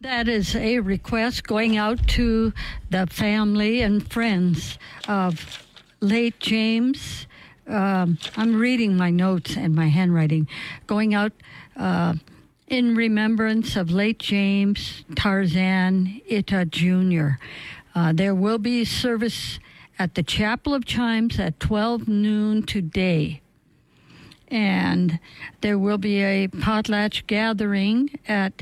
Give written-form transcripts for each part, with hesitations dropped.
That is a request going out to the family and friends of late James. I'm reading my notes and my handwriting. Going out in remembrance of late James Tarzan Ita Jr. There will be service at the Chapel of Chimes at 12 noon today. And there will be a potlatch gathering at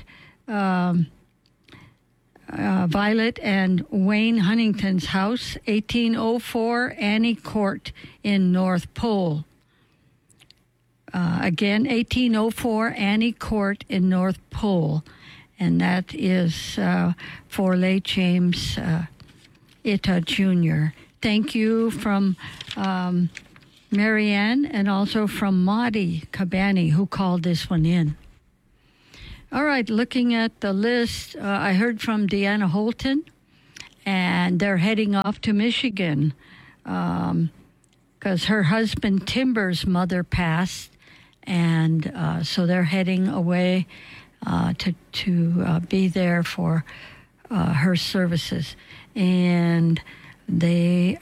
Violet and Wayne Huntington's house, 1804 Annie Court in North Pole. Again, 1804 Annie Court in North Pole. And that is for late James Ita Jr. Thank you from Marianne and also from Maudie Cabani, who called this one in. All right, looking at the list, I heard from Deanna Holton, and they're heading off to Michigan because her husband Timber's mother passed, and so they're heading away to be there for her services, and they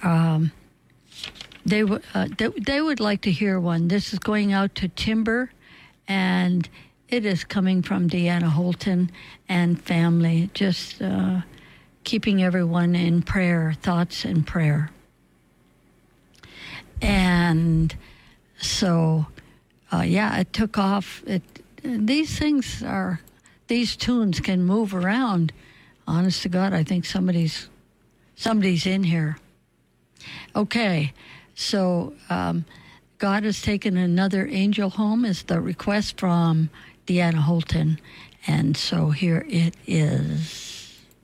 would like to hear one. This is going out to Timber, and it is coming from Deanna Holton and family, just keeping everyone in prayer, thoughts in prayer. And so, it took off. These tunes can move around. Honest to God, I think somebody's in here. Okay, so God has taken another angel home is the request from Deanna Holton. And so here it is.